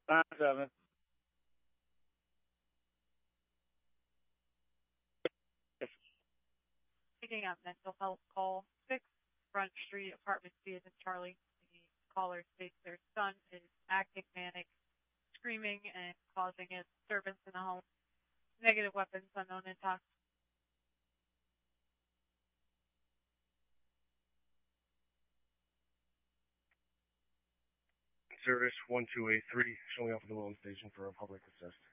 9-7. Picking up mental health call 6, Front Street, apartment C is in Charlie. The caller states their son is acting manic, screaming and causing a disturbance in the home. Negative weapons, unknown intox. Service 1283, showing up at the Williams Station for a public assist.